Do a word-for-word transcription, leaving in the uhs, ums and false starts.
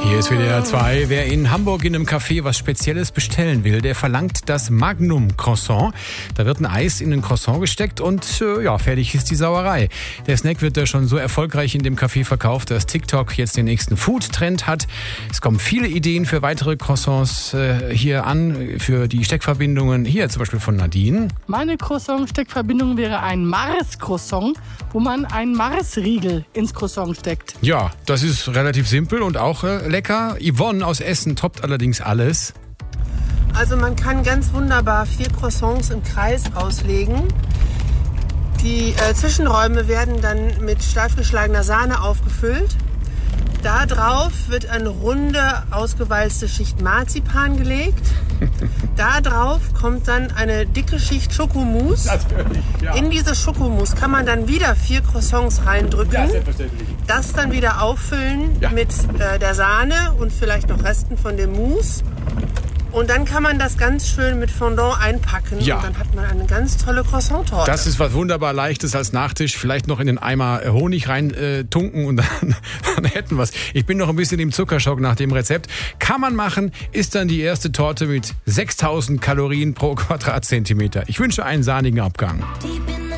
Hier ist W D R zwei. Wer in Hamburg in einem Café was Spezielles bestellen will, der verlangt das Magnum Croissant. Da wird ein Eis in ein Croissant gesteckt und äh, ja, fertig ist die Sauerei. Der Snack wird da schon so erfolgreich in dem Café verkauft, dass TikTok jetzt den nächsten Food-Trend hat. Es kommen viele Ideen für weitere Croissants äh, hier an, für die Steckverbindungen. Hier zum Beispiel von Nadine. Meine Croissant-Steckverbindung wäre ein Mars-Croissant, wo man einen Mars-Riegel ins Croissant steckt. Ja, das ist relativ simpel und auch äh, lecker. Yvonne aus Essen toppt allerdings alles. Also man kann ganz wunderbar vier Croissants im Kreis auslegen. Die äh, Zwischenräume werden dann mit steif geschlagener Sahne aufgefüllt. Da drauf wird eine runde, ausgewalzte Schicht Marzipan gelegt. Da drauf kommt dann eine dicke Schicht Schokomousse. Natürlich, ja. In diese Schokomousse kann man dann wieder vier Croissants reindrücken. Ja, selbstverständlich. Das dann wieder auffüllen Ja. mit äh, der Sahne und vielleicht noch Resten von dem Mousse. Und dann kann man das ganz schön mit Fondant einpacken. Ja. Und dann hat man eine ganz tolle Croissant-Torte. Das ist was wunderbar Leichtes als Nachtisch. Vielleicht noch in den Eimer Honig rein äh, tunken und dann, dann hätten wir es. Ich bin noch ein bisschen im Zuckerschock nach dem Rezept. Kann man machen, ist dann die erste Torte mit sechstausend Kalorien pro Quadratzentimeter. Ich wünsche einen sahnigen Abgang.